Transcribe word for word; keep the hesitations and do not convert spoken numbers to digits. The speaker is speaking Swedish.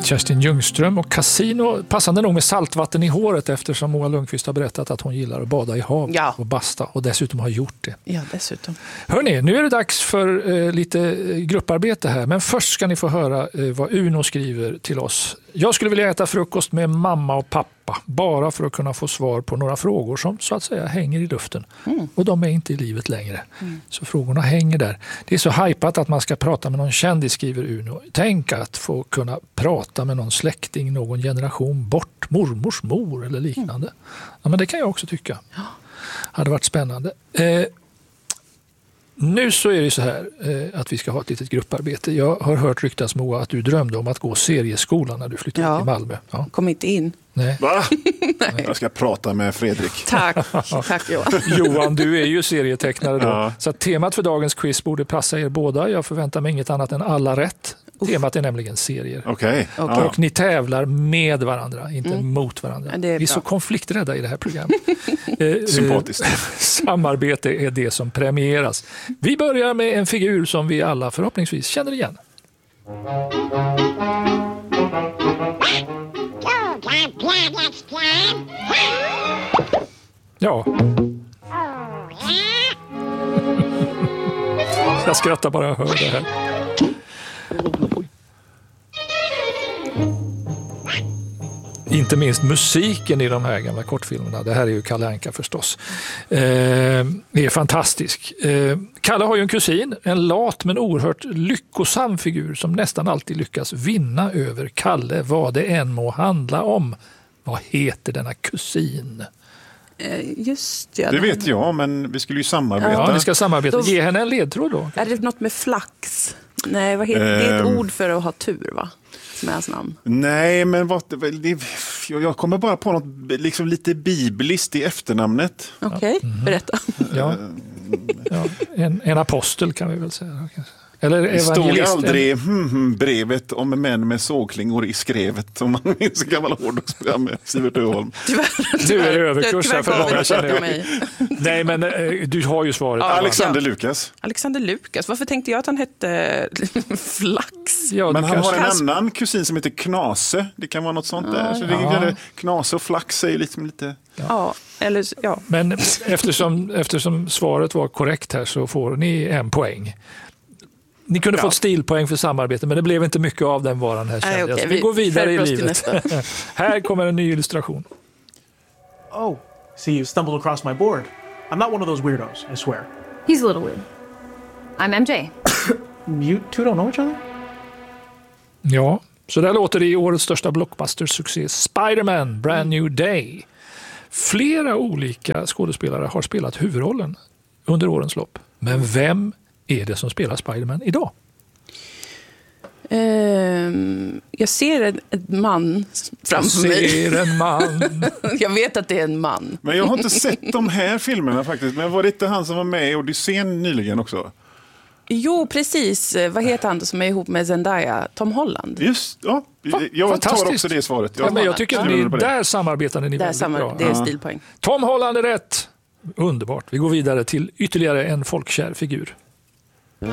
Kerstin Ljungström och Casino, passande nog med saltvatten i håret eftersom Moa Lundqvist har berättat att hon gillar att bada i hav ja. och basta och dessutom har gjort det. Ja, dessutom. Hörrni, nu är det dags för eh, lite grupparbete här, men först ska ni få höra eh, vad Uno skriver till oss. Jag skulle vilja äta frukost med mamma och pappa, bara för att kunna få svar på några frågor som så att säga hänger i luften. Mm. Och de är inte i livet längre. Mm. Så frågorna hänger där. Det är så hypat att man ska prata med någon kändis, skriver Uno. Tänk att få kunna prata med någon släkting, någon generation bort, mormors mor eller liknande. Mm. Ja, men det kan jag också tycka. Ja. Hade varit spännande. Eh, Nu så är det så här eh, att vi ska ha ett litet grupparbete. Jag har hört ryktas, Moa, att du drömde om att gå serieskolan när du flyttade ja. till Malmö. Ja. Kom inte in. Nej. Va? Nej. Jag ska prata med Fredrik. Tack, tack Johan. Johan, du är ju serietecknare då. Ja. Så att temat för dagens quiz borde passa er båda. Jag förväntar mig inget annat än alla rätt. Temat är nämligen serier. Okej. Okay. Ja. Och ni tävlar med varandra, inte mm. mot varandra. Ja, det är vi är bra. så konflikträdda i det här programmet. eh, Sympatiskt. Eh, samarbete är det som premieras. Vi börjar med en figur som vi alla förhoppningsvis känner igen. Ja. Jag skrattar bara jag hör det här. Inte minst musiken i de här gamla kortfilmerna. Det här är ju Kalle Anka förstås. Eh, det är fantastisk. Eh, Kalle har ju en kusin, en lat men oerhört lyckosam figur som nästan alltid lyckas vinna över Kalle, vad det än må handla om. Vad heter denna kusin? Just ja, det vet jag, men vi skulle ju samarbeta. Ja, vi ska samarbeta. Då... Ge henne en ledtråd då. Är det något med flax? Nej, vad heter... det är ett ord för att ha tur, va? Som är hans namn. Nej, men vad, det, jag kommer bara på något liksom lite bibliskt i efternamnet. Okej, okay. mm. berätta. Ja. Ja, en, en apostel kan vi väl säga. Eller det stod evangelist. aldrig hmm, brevet om män med sågklingor i skrevet, om man minns en gammal hårdrocksprogram med Sivert Öholm. Du är överkurs här för många, känner jag. Mig. Nej, men du har ju svaret. Ja, Alexander ja. Lukas. Alexander Lukas. Varför tänkte jag att han hette Flax? Ja, men han kanske... har en annan kusin som heter Knase. Det kan vara något sånt ja, där. Så ja. det, Knase och Flax är liksom lite... Ja. ja, eller ja. Men eftersom, eftersom svaret var korrekt här så får ni en poäng. Ni kunde Bra. fått stilpoäng för samarbete, men det blev inte mycket av den varan här. Nej, okay. Vi, vi går vidare i livet. Här kommer en ny illustration. Oh, see you stumbled across my board. I'm not one of those weirdos, I swear. He's a little weird. I'm M J. You two don't know each other? Ja, så där låter det i årets största blockbuster-succé Spider-Man Brand New Day. Flera olika skådespelare har spelat huvudrollen under årens lopp. Men vem är det som spelar Spider-Man idag? Um, jag ser en, en man framför jag mig. ser en man. Jag vet att det är en man. Men jag har inte sett de här filmerna faktiskt. Men var det inte han som var med i Odysseen nyligen också? Jo, precis. Vad heter han som är ihop med Zendaya? Tom Holland. Just, ja. Jag tar också det svaret. Ja, men jag tycker att ni, där samarbetade ni där väldigt samar- bra. Det är stilpoäng. Tom Holland är rätt. Underbart. Vi går vidare till ytterligare en folkkär figur.